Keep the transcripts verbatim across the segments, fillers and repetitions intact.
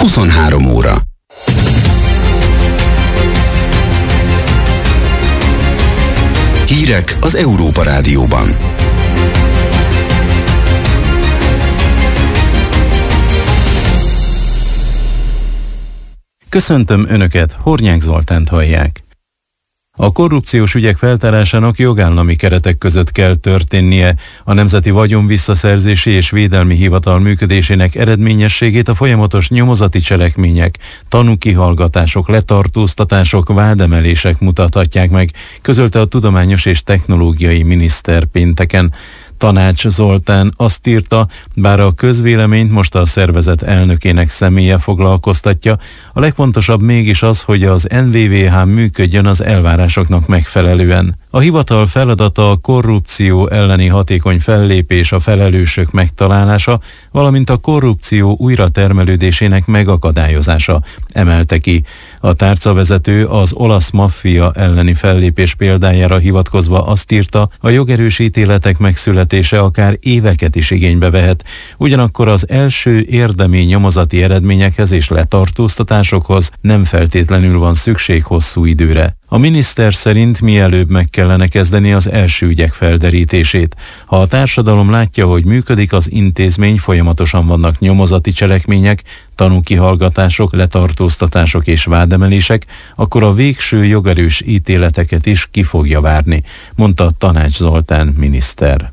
huszonhárom óra. Hírek az Európa Rádióban. Köszöntöm Önöket, Hornyák Zoltánt hallják. A korrupciós ügyek feltárásának jogállami keretek között kell történnie. A Nemzeti Vagyonvisszaszerzési és Védelmi Hivatal működésének eredményességét a folyamatos nyomozati cselekmények, tanúkihallgatások, letartóztatások, vádemelések mutathatják meg, közölte a Tudományos és Technológiai Miniszter pénteken. Tanács Zoltán azt írta, bár a közvéleményt most a szervezet elnökének személye foglalkoztatja, a legfontosabb mégis az, hogy az en vé vé há működjön az elvárásoknak megfelelően. A hivatal feladata a korrupció elleni hatékony fellépés, a felelősök megtalálása, valamint a korrupció újratermelődésének megakadályozása, emelte ki. A tárcavezető az olasz maffia elleni fellépés példájára hivatkozva azt írta, a jogerős ítéletek megszületése akár éveket is igénybe vehet, ugyanakkor az első érdemi nyomozati eredményekhez és letartóztatásokhoz nem feltétlenül van szükség hosszú időre. A miniszter szerint mielőbb meg kellene kezdeni az első ügyek felderítését. Ha a társadalom látja, hogy működik az intézmény, folyamatosan vannak nyomozati cselekmények, tanúkihallgatások, letartóztatások és vádemelések, akkor a végső jogerős ítéleteket is ki fogja várni, mondta Tanács Zoltán miniszter.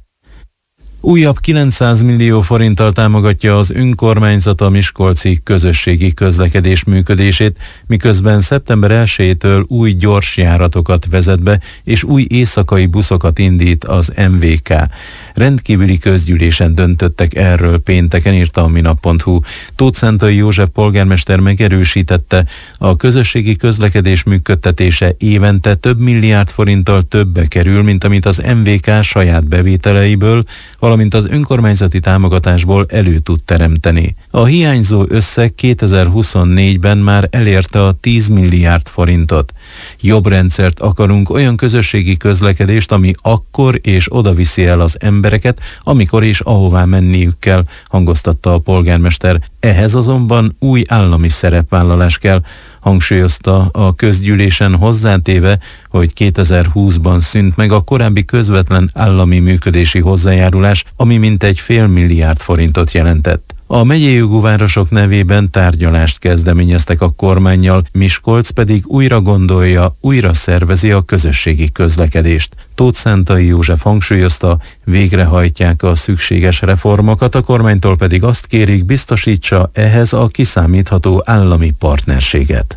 Újabb kilencszáz millió forinttal támogatja az önkormányzat a miskolci közösségi közlekedés működését, miközben szeptember elsejétől új gyorsjáratokat vezet be, és új éjszakai buszokat indít az em vé ká. Rendkívüli közgyűlésen döntöttek erről pénteken, írta a minap pont hu. Tóth Szentai József polgármester megerősítette, a közösségi közlekedés működtetése évente több milliárd forinttal többbe kerül, mint amit az em vé ká saját bevételeiből, valamint az önkormányzati támogatásból elő tud teremteni. A hiányzó összeg kétezer-huszonnégyben már elérte a tíz milliárd forintot. Jobb rendszert akarunk, olyan közösségi közlekedést, ami akkor és oda viszi el az embereket, amikor és ahová menniük kell, hangoztatta a polgármester. Ehhez azonban új állami szerepvállalás kell, hangsúlyozta a közgyűlésen, hozzátéve, hogy kétezer-húszban szűnt meg a korábbi közvetlen állami működési hozzájárulás, ami mintegy fél milliárd forintot jelentett. A megyei jogú városok nevében tárgyalást kezdeményeztek a kormánnyal, Miskolc pedig újra gondolja, újra szervezi a közösségi közlekedést. Tóth Szentai József hangsúlyozta, végrehajtják a szükséges reformokat, a kormánytól pedig azt kérik, biztosítsa ehhez a kiszámítható állami partnerséget.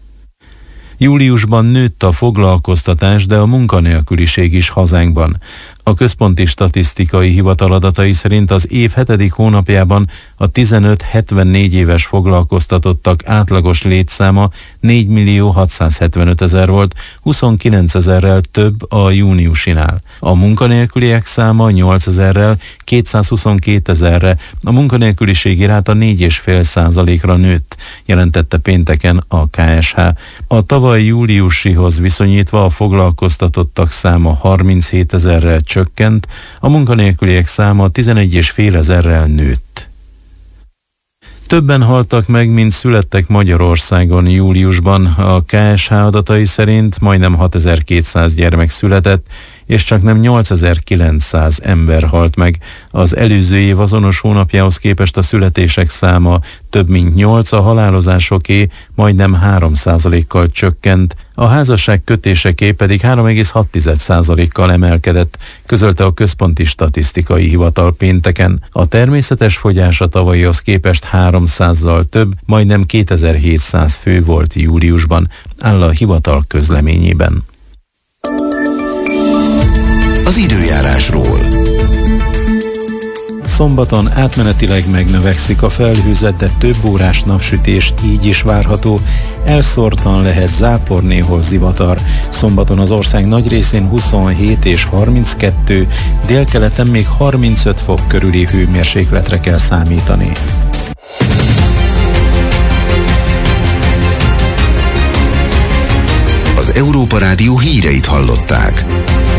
Júliusban nőtt a foglalkoztatás, de a munkanélküliség is hazánkban. A Központi Statisztikai Hivatal adatai szerint az év hetedik hónapjában a tizenöt-hetvennégy éves foglalkoztatottak átlagos létszáma négy millió hatszázhetvenöt ezer volt, huszonkilenc ezerrel több a júniusinál. A munkanélküliek száma nyolcezerrel, kétszázhuszonkettő ezerre, a munkanélküliségi ráta négy egész öt százalékra nőtt, jelentette pénteken a ká es há. A tavaly júliusihoz viszonyítva a foglalkoztatottak száma harminchét ezerrel csökkent, a munkanélküliek száma tizenegy egész öt ezerrel nőtt. Többen haltak meg, mint születtek Magyarországon júliusban. A ká es há adatai szerint majdnem hatezer-kétszáz gyermek született, és csak nem nyolcezer-kilencszáz ember halt meg. Az előző év azonos hónapjához képest a születések száma több mint nyolc, a halálozásoké majdnem három százalékkal csökkent, a házasság kötéseké pedig három egész hat százalékkal emelkedett, közölte a Központi Statisztikai Hivatal pénteken. A természetes fogyás a tavalyihoz képest háromszázzal több, majdnem kétezer-hétszáz fő volt júliusban, áll a hivatal közleményében. Az időjárásról. Szombaton átmenetileg megnövekszik a felhőzet, de több órás napsütés így is várható. Elszórtan lehet zápor, néhol zivatar. Szombaton az ország nagy részén huszonhét és harminckettő, délkeleten még harmincöt fok körüli hőmérsékletre kell számítani. Az Európa Rádió híreit hallották.